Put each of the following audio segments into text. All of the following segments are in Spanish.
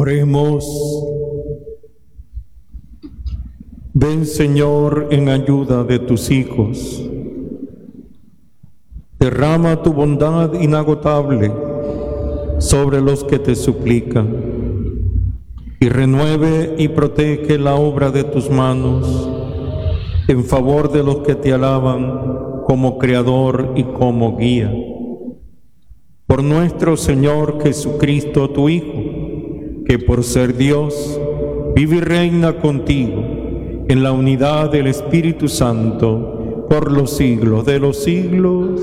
Oremos. Ven, Señor, en ayuda de tus hijos. Derrama tu bondad inagotable sobre los que te suplican y renueve y protege la obra de tus manos en favor de los que te alaban como Creador y como Guía. Por nuestro Señor Jesucristo, tu Hijo, que por ser Dios vive y reina contigo en la unidad del Espíritu Santo por los siglos de los siglos.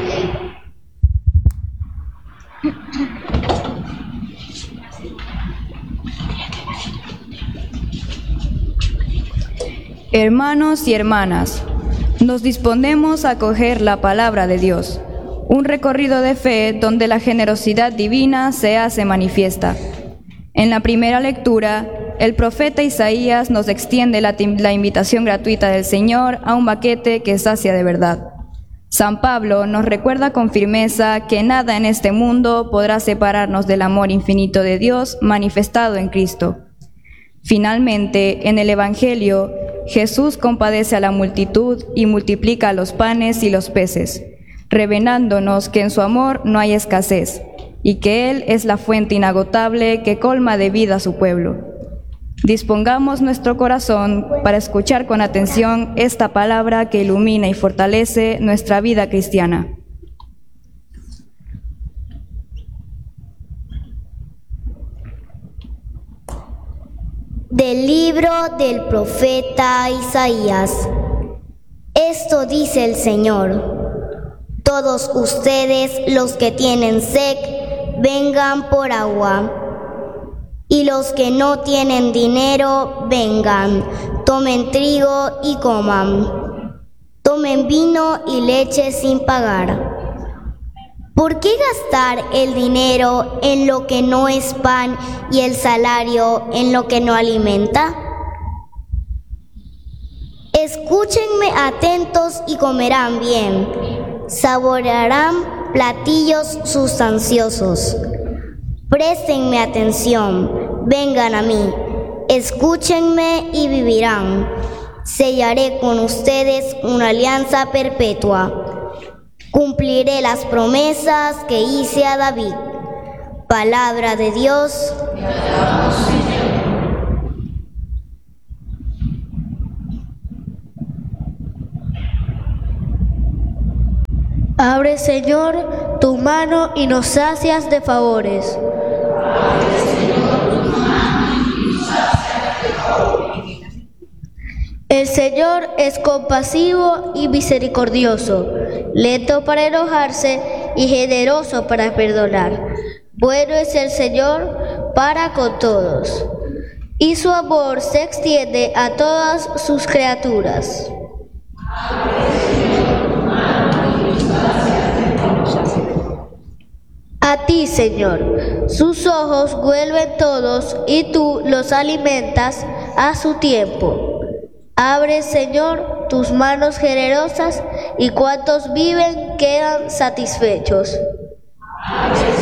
Hermanos y hermanas, nos disponemos a acoger la palabra de Dios, un recorrido de fe donde la generosidad divina se hace manifiesta. En la primera lectura, el profeta Isaías nos extiende la invitación gratuita del Señor a un banquete que sacia de verdad. San Pablo nos recuerda con firmeza que nada en este mundo podrá separarnos del amor infinito de Dios manifestado en Cristo. Finalmente, en el Evangelio, Jesús compadece a la multitud y multiplica los panes y los peces, revelándonos que en su amor no hay escasez y que Él es la fuente inagotable que colma de vida a su pueblo. Dispongamos nuestro corazón para escuchar con atención esta palabra que ilumina y fortalece nuestra vida cristiana. Del libro del profeta Isaías. Esto dice el Señor: todos ustedes los que tienen sed, vengan por agua. Y los que no tienen dinero, vengan, tomen trigo y coman. Tomen vino y leche sin pagar. ¿Por qué gastar el dinero en lo que no es pan y el salario en lo que no alimenta? Escúchenme atentos y comerán bien. Saborearán platillos sustanciosos. Préstenme atención, vengan a mí, escúchenme y vivirán. Sellaré con ustedes una alianza perpetua. Cumpliré las promesas que hice a David. Palabra de Dios. Abre, Señor, tu mano y nos sacias de favores. El Señor es compasivo y misericordioso, lento para enojarse y generoso para perdonar. Bueno es el Señor para con todos, y su amor se extiende a todas sus criaturas. A ti, Señor, sus ojos vuelven todos y tú los alimentas a su tiempo. Abre, Señor, tus manos generosas y cuantos viven quedan satisfechos. Abre,